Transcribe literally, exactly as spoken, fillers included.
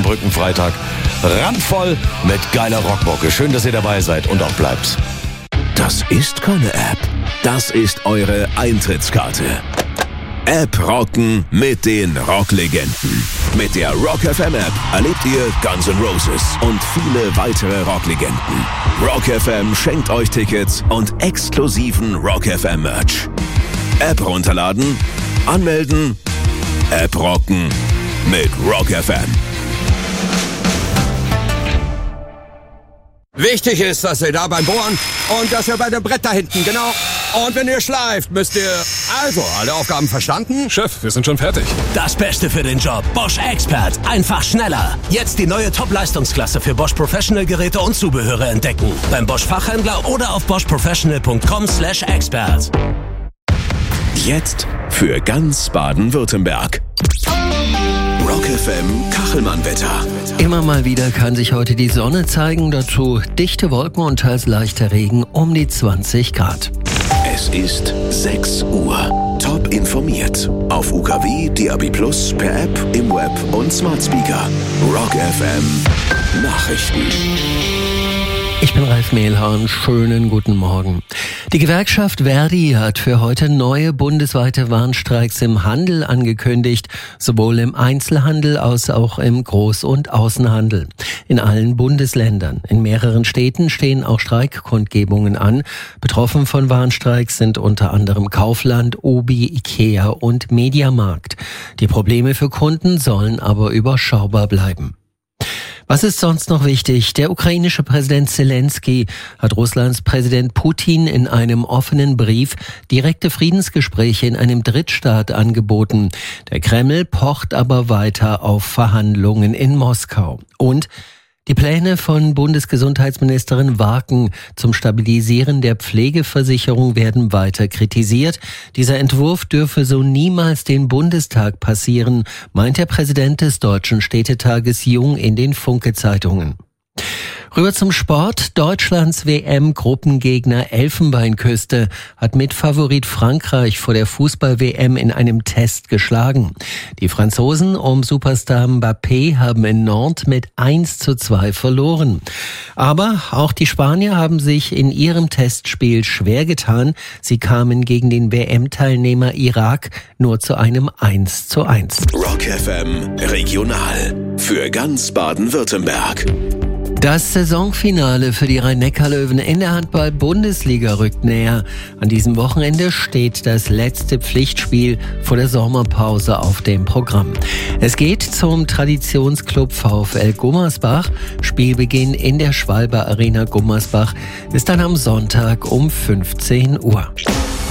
Brückenfreitag. Randvoll mit geiler Rockmucke. Schön, dass ihr dabei seid und auch bleibt. Das ist keine App. Das ist eure Eintrittskarte. App rocken mit den Rocklegenden. Mit der Rock F M App erlebt ihr Guns N' Roses und viele weitere Rocklegenden. Rock F M schenkt euch Tickets und exklusiven Rock F M Merch. App runterladen, anmelden, App rocken mit Rock F M. Wichtig ist, dass ihr da beim Bohren und dass ihr bei dem Brett da hinten, genau. Und wenn ihr schleift, müsst ihr... Also, alle Aufgaben verstanden? Chef, wir sind schon fertig. Das Beste für den Job. Bosch Expert. Einfach schneller. Jetzt die neue Top-Leistungsklasse für Bosch Professional Geräte und Zubehöre entdecken. Beim Bosch Fachhändler oder auf bosch professional punkt com slash expert. Jetzt für ganz Baden-Württemberg. Rock F M Kachelmann-Wetter. Immer mal wieder kann sich heute die Sonne zeigen, dazu dichte Wolken und teils leichter Regen um die zwanzig Grad. Es ist sechs Uhr. Top informiert. Auf U K W, D A B Plus, per App, im Web und Smart Speaker. Rock F M Nachrichten. Ich bin Ralf Mehlhorn, schönen guten Morgen. Die Gewerkschaft Verdi hat für heute neue bundesweite Warnstreiks im Handel angekündigt, sowohl im Einzelhandel als auch im Groß- und Außenhandel. In allen Bundesländern. In mehreren Städten stehen auch Streikkundgebungen an. Betroffen von Warnstreiks sind unter anderem Kaufland, Obi, Ikea und Mediamarkt. Die Probleme für Kunden sollen aber überschaubar bleiben. Was ist sonst noch wichtig? Der ukrainische Präsident Zelensky hat Russlands Präsident Putin in einem offenen Brief direkte Friedensgespräche in einem Drittstaat angeboten. Der Kreml pocht aber weiter auf Verhandlungen in Moskau. Und die Pläne von Bundesgesundheitsministerin Warken zum Stabilisieren der Pflegeversicherung werden weiter kritisiert. Dieser Entwurf dürfe so niemals den Bundestag passieren, meint der Präsident des Deutschen Städtetages Jung in den Funke-Zeitungen. Rüber zum Sport. Deutschlands W M-Gruppengegner Elfenbeinküste hat Mitfavorit Frankreich vor der Fußball-W M in einem Test geschlagen. Die Franzosen um Superstar Mbappé haben in Nantes mit eins zu zwei verloren. Aber auch die Spanier haben sich in ihrem Testspiel schwer getan. Sie kamen gegen den W M-Teilnehmer Irak nur zu einem eins zu eins. Rock F M Regional für ganz Baden-Württemberg. Das Saisonfinale für die Rhein-Neckar-Löwen in der Handball-Bundesliga rückt näher. An diesem Wochenende steht das letzte Pflichtspiel vor der Sommerpause auf dem Programm. Es geht zum Traditionsclub VfL Gummersbach. Spielbeginn in der Schwalbe Arena Gummersbach ist dann am Sonntag um fünfzehn Uhr.